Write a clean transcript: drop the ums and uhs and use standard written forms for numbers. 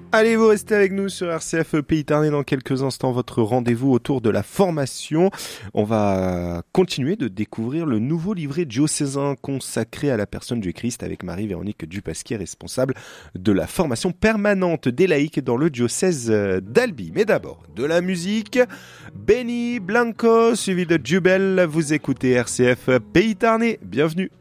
Allez, vous restez avec nous sur RCF Pays Tarnais dans quelques instants, votre rendez-vous autour de la formation. On va continuer de découvrir le nouveau livret diocésain consacré à la personne du Christ avec Marie-Véronique Dupasquier, responsable de la formation permanente des laïcs dans le diocèse d'Albi. Mais d'abord, de la musique, Benny Blanco suivi de Jubel, vous écoutez RCF Pays Tarnais, bienvenue.